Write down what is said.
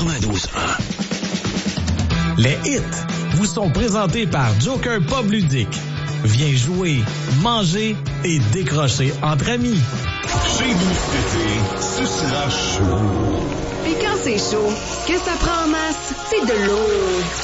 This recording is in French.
92.1. Les hits vous sont présentés par Joker Pub Ludique. Viens jouer, manger et décrocher entre amis. Chez nous cet été, ce sera chaud. Et quand c'est chaud, ce que ça prend en masse, c'est de l'eau.